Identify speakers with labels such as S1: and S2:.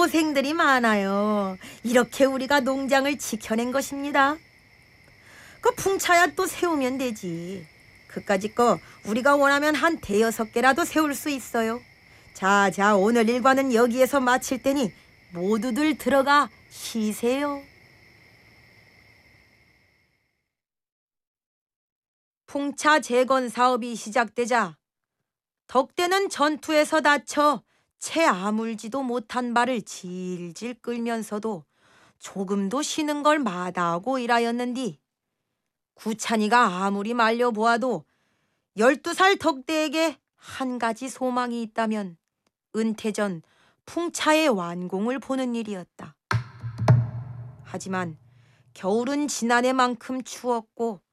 S1: 고생들이 많아요. 이렇게 우리가 농장을 지켜낸 것입니다. 그 풍차야 또 세우면 되지. 그까짓 거 우리가 원하면 한 대여섯 개라도 세울 수 있어요. 자, 오늘 일과는 여기에서 마칠 테니 모두들 들어가 쉬세요. 풍차 재건 사업이 시작되자 덕대는 전투에서 다쳐 채 아물지도 못한 발을 질질 끌면서도 조금도 쉬는 걸 마다하고 일하였는디, 구찬이가 아무리 말려보아도 12살 덕대에게 한 가지 소망이 있다면 은퇴 전 풍차의 완공을 보는 일이었다. 하지만 겨울은 지난해만큼 추웠고